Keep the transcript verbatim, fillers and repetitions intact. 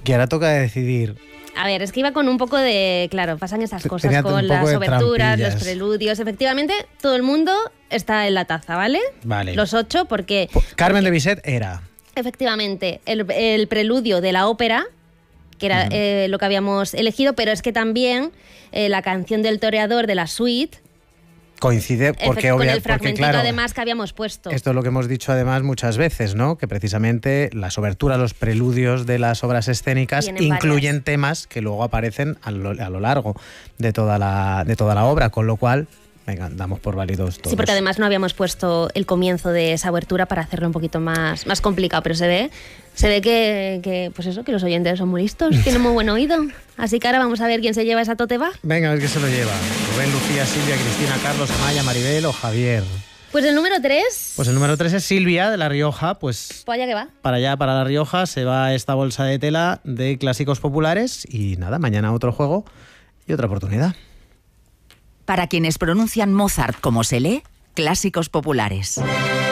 Y ahora toca decidir. A ver, es que iba con un poco de... Claro, pasan esas cosas Tenía con un poco las de oberturas, trampillas. los preludios. Efectivamente, todo el mundo está en la taza, ¿vale? Vale. Los ocho, porque... Carmen porque, de Bizet era. Efectivamente, el, el preludio de la ópera, que era uh-huh. eh, lo que habíamos elegido, pero es que también eh, la canción del toreador de la suite... Coincide porque, con obvia, el fragmentito porque, claro, además que habíamos puesto. Esto es lo que hemos dicho además muchas veces, ¿no? Que precisamente las oberturas, los preludios de las obras escénicas Tienen incluyen varias. temas que luego aparecen a lo, a lo largo de toda la de toda la obra, con lo cual, venga, damos por válidos todos. Sí, porque además no habíamos puesto el comienzo de esa obertura para hacerlo un poquito más, más complicado, pero se ve, se ve que, que, pues eso, que los oyentes son muy listos, tienen muy buen oído. Así que ahora vamos a ver quién se lleva esa tote bag. Venga, a ver quién se lo lleva. Rubén, Lucía, Silvia, Cristina, Carlos, Amaya, Maribel o Javier. Pues el número tres... Pues el número tres es Silvia, de La Rioja. Pues ¿Para allá que va? Para allá, para La Rioja, se va esta bolsa de tela de clásicos populares. Y nada, mañana otro juego y otra oportunidad. Para quienes pronuncian Mozart como se lee, clásicos populares.